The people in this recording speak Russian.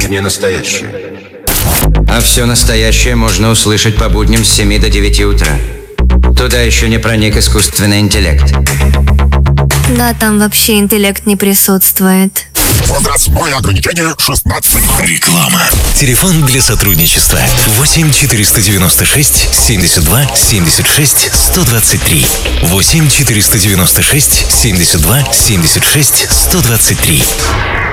не настоящее. А все настоящее можно услышать по будням с 7 до 9 утра. Туда еще не проник искусственный интеллект. Да, там вообще интеллект не присутствует. Возрастное ограничение 16. Реклама. Телефон для сотрудничества 8 496 72 76 123. 8 496 72 76 123.